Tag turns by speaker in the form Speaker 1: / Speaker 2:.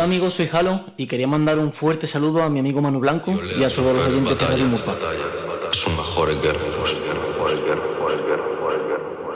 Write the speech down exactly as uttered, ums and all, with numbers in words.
Speaker 1: amigos, soy Jalo y quería mandar un fuerte saludo a mi amigo Manu Blanco y a todos los oyentes de Radio Inmortal.
Speaker 2: Son mejores guerreros.